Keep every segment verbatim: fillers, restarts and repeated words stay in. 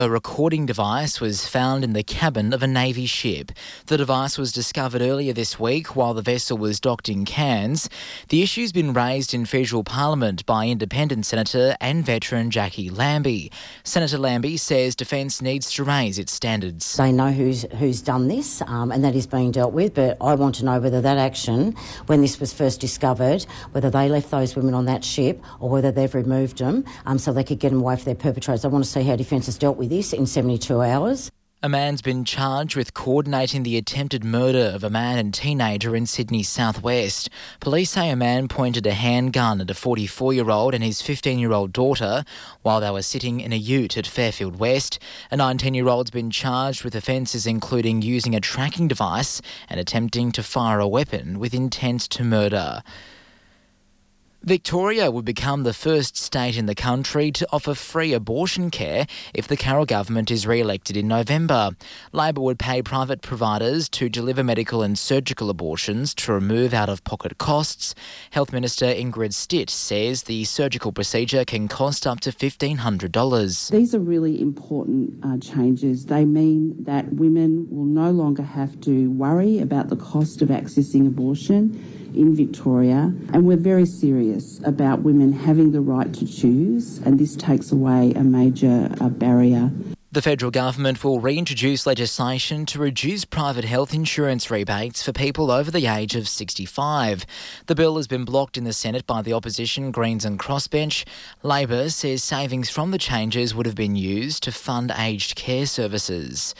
A recording device was found in the cabin of a Navy ship. The device was discovered earlier this week while the vessel was docked in Cairns. The issue's been raised in federal parliament by independent senator and veteran Jackie Lambie. Senator Lambie says Defence needs to raise its standards. They know who's who's done this um, and that is being dealt with, but I want to know whether that action, when this was first discovered, whether they left those women on that ship or whether they've removed them um, so they could get them away from their perpetrators. I want to see how Defence has dealt with this in seventy-two hours. A man's been charged with coordinating the attempted murder of a man and teenager in Sydney's southwest. Police say a man pointed a handgun at a forty-four-year-old and his fifteen-year-old daughter while they were sitting in a ute at Fairfield West. A nineteen-year-old's been charged with offences including using a tracking device and attempting to fire a weapon with intent to murder. Victoria would become the first state in the country to offer free abortion care if the Carroll government is re-elected in November. Labor would pay private providers to deliver medical and surgical abortions to remove out-of-pocket costs. Health Minister Ingrid Stitt says the surgical procedure can cost up to fifteen hundred dollars. These are really important uh, changes. They mean that women will no longer have to worry about the cost of accessing abortion in Victoria, and we're very serious about women having the right to choose, and this takes away a major uh, barrier. The federal government will reintroduce legislation to reduce private health insurance rebates for people over the age of sixty-five. The bill has been blocked in the Senate by the opposition Greens and Crossbench. Labor says savings from the changes would have been used to fund aged care services.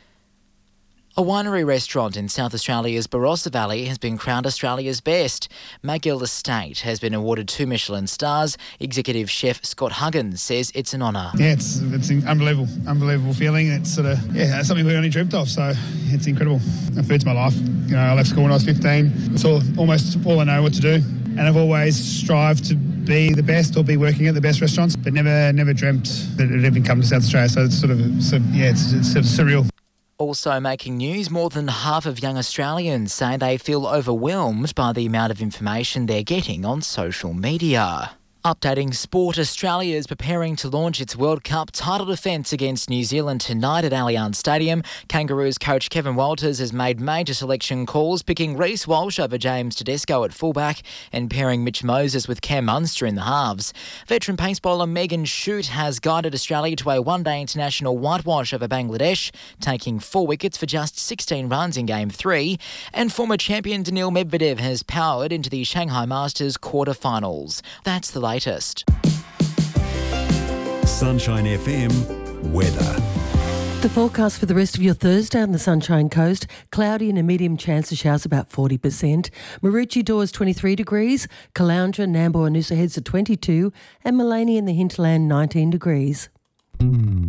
A winery restaurant in South Australia's Barossa Valley has been crowned Australia's best. McGill Estate has been awarded two Michelin stars. Executive chef Scott Huggins says it's an honour. Yeah, it's it's an unbelievable, unbelievable feeling. It's sort of, yeah, it's something we only dreamt of, so it's incredible. The food's my life. You know, I left school when I was fifteen. It's all, almost all I know what to do. And I've always strived to be the best or be working at the best restaurants, but never never dreamt that it would even come to South Australia. So it's sort of, so, yeah, it's, it's sort of surreal. Also making news, more than half of young Australians say they feel overwhelmed by the amount of information they're getting on social media. Updating sport, Australia is preparing to launch its World Cup title defence against New Zealand tonight at Allianz Stadium. Kangaroos coach Kevin Walters has made major selection calls, picking Reece Walsh over James Tedesco at fullback and pairing Mitch Moses with Cam Munster in the halves. Veteran pace bowler Megan Shute has guided Australia to a one-day international whitewash over Bangladesh, taking four wickets for just sixteen runs in Game three. And former champion Daniil Medvedev has powered into the Shanghai Masters quarter-finals. That's the latest. Latest. Sunshine F M weather. The forecast for the rest of your Thursday on the Sunshine Coast: cloudy and a medium chance of showers, about forty percent. Maroochydore twenty-three degrees, Caloundra, Nambour and Noosa Heads at twenty-two, and Maleny in the hinterland nineteen degrees.